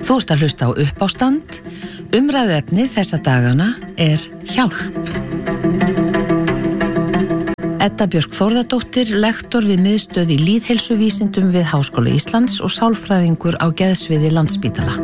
Þú ert að hlusta á Uppástand. Umræðuefnið þessa dagana er hjálp. Edda Björk Þórðardóttir, lektor við miðstöð í lýðheilsuvísindum við Háskóla Íslands og sálfræðingur á geðsviði Landspítala.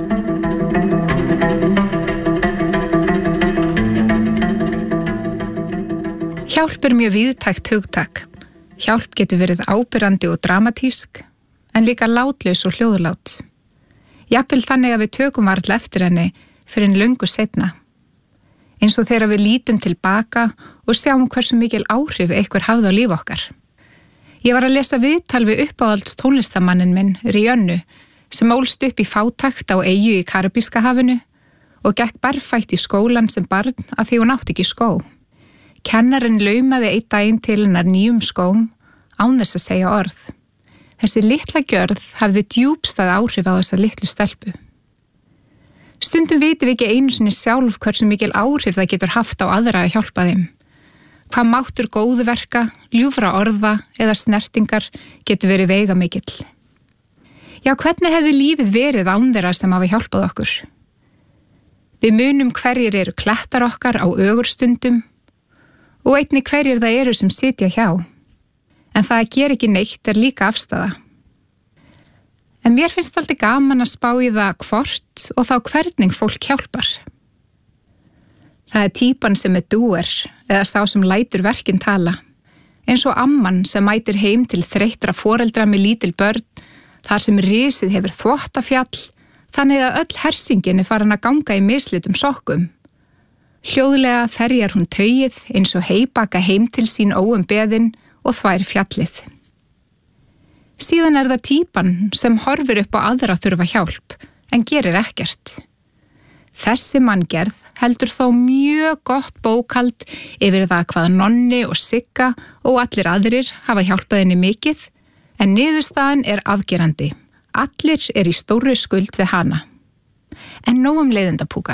Hjálp er mjög víðtækt hugtak. Hjálp getur verið ábyrrandi og dramatísk, en líka látlaus og hljóðlát. Jafnvel þannig að við tökum varla eftir henni fyrir en löngu seinna. Eins og þegar við lítum tilbaka og sjáum hversu mikil áhrif einhver hafði á líf okkar. Ég var að lesa viðtal við uppáhalds tónlistamannin minn, Rihannu, sem ólst upp í fátækt á eyju í Karabíska hafinu og gekk berfætt í skólan sem barn af því hún átti ekki skó. Kennarinn laumaði einn daginn til hennar nýjum skóm án þess að segja orð. Þessi litla gjörð hafði djúpstæð áhrif á þessa litlu stelpu. Stundum vitum við ekki einu sinni sjálf hversu mikil áhrif það getur haft á aðra að hjálpa þeim. Hvað máttur góðverka, ljúfra orða eða snertingar getur verið veigamikill. Já, hvernig hefði lífið verið án þeirra sem hafa hjálpað okkur? Við munum hverjir eru klettar okkar á ögurstundum og einnig hverjir það eru sem sitja hjá. En það að gera ekki neitt er líka afstaða. En mér finnst alltaf gaman að spá í það hvort og þá hvernig fólk hjálpar. Það er típan sem er dúer eða sá sem lætur verkin tala. Eins og amman sem mætir heim til þreyttra foreldra með lítil börn, þar sem risið hefur þvottafjall, þannig að öll hersingin er farin að ganga í mislitum sokkum. Hljóðlega ferjar hún taugið eins og heybaka heim til sín óumbeðin og þvær fjallið. Síðan er það típan sem horfir upp á aðra þurfa hjálp, en gerir ekkert. Þessi manngerð heldur þó mjög gott bókhald yfir það hvað Nonni og Sigga og allir aðrir hafa hjálpað henni mikið, en niðurstaðan er afgerandi. Allir er í stórri skuld við hana. En nóg leiðindapúka.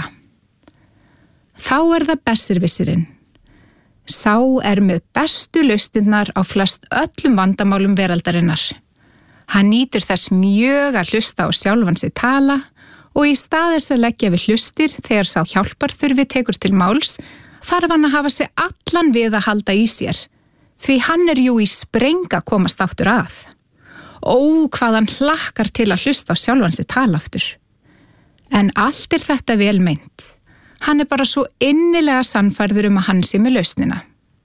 Þá er það besservissirinn. Sá er með bestu lausnirnar á flest öllum vandamálum veraldarinnar. Hann nýtur þess mjög að hlusta á sjálfan sig tala og í stað þess að leggja við hlustir þegar sá hjálparþurfi tekur til máls, þarf hann að hafa sig allan við að halda í sér, því hann er jú í spreng að komast aftur að. Ó, hvað hann hlakkar til að hlusta á sjálfan sig tala aftur. En allt er þetta vel meint. Hann er bara svo innilega sannfærður að hann sé með lausnina.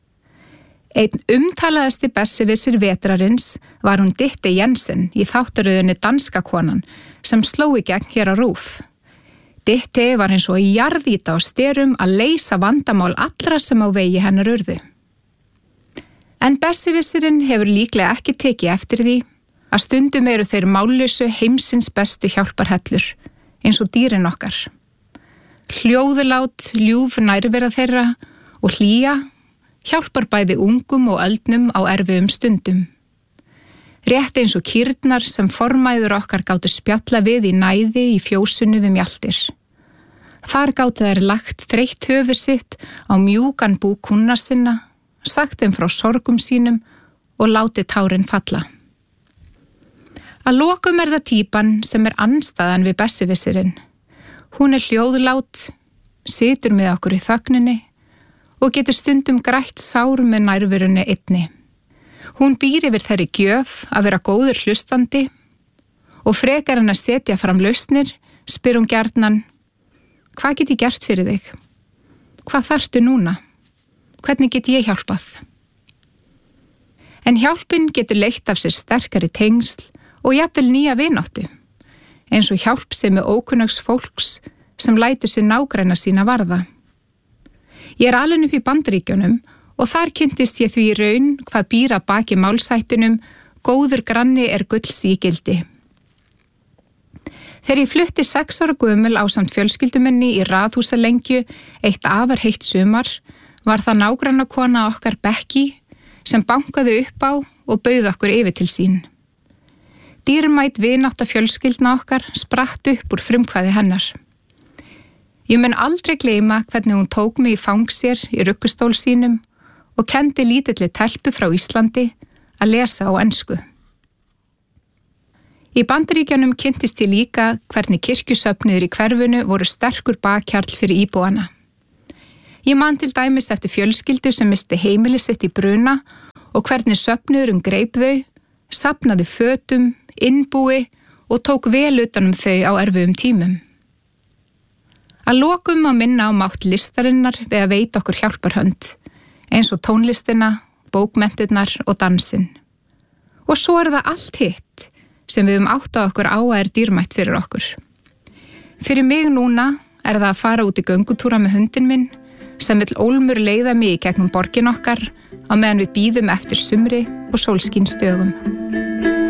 Einn umtalaðasti besservissir vetrarins var hún Ditte Jensen í þáttaröðinni Danska konan sem sló í gegn hér á RÚV. Ditte var eins og jarðýta á styrum að leysa vandamál allra sem á vegi hennar urðu. En besservissirinn hefur líklega ekki tekið eftir því að stundum eru þeir mállausu heimsins bestu hjálparhellur, eins og dýrin okkar. Hljóðulát, ljúf nærvera þeirra og hlýja hjálpar bæði ungum og öldnum á erfiðum stundum. Rétt eins og kýrnar sem formæður okkar gátu spjalla við í næði í fjósinu við mjaltir. Þar gátu þær lagt þreytt höfuð sitt á mjúkan búk kúnna sinna, sagt þeim frá sorgum sínum og látið tárin falla. Að lokum er það típan sem er andstæðan við besservissirinn. Hún er hljóðlát, situr með okkur í þögninni og getur stundum grætt sár með nærverunni einni. Hún býr yfir þeirri gjöf að vera góður hlustandi og frekar en að setja fram lausnir, spyr hún gjarnan: hvað get ég gert fyrir þig? Hvað þarftu núna? Hvernig get ég hjálpað? En hjálpin getur leitt af sér sterkari tengsl og jafnvel nýja vináttu, eins og hjálp sem er ókunnugs fólks sem lætur sér nágranna sína varða. Ég er alin upp í Bandaríkjunum og þar kynntist ég því í raun hvað býr að baki málshættinum góður granni er gulls ígildi. Þegar ég flutti 6 ára gömul ásamt fjölskylduminni í Raðhúsalengju eitt afar heitt sumar, var það nágrannakona okkar Becky sem bankaði upp á og bauð okkur yfir til sín. Dýrmæt vinátta fjölskyldna okkar spratt upp úr frumkvæði hennar. Ég mun aldrei gleyma hvernig hún tók mig í fang sér í ruggustól sínum og kenndi lítilli telpu frá Íslandi að lesa á ensku. Í Bandaríkjunum kynntist ég líka hvernig kirkjusöfnuður í hverfinu voru sterkur bakhjarl fyrir íbúana. Ég man til dæmis eftir fjölskyldu sem missti heimili sitt í bruna og hvernig söfnuðurinn greip þau, safnaði fötum, innbúi og tók vel utan þau á erfiðum tímum. Að lokum að minna á mátt listarinnar við að veita okkur hjálparhönd, eins og tónlistina, bókmenntirnar og dansinn. Og svo það allt hitt sem við áttað okkur á að dýrmætt fyrir okkur. Fyrir mig núna það að fara út í göngutúra með hundinn minn sem vill ólmur leiða mig í gegnum borgin okkar á meðan við bíðum eftir sumri og sólskinsdögum.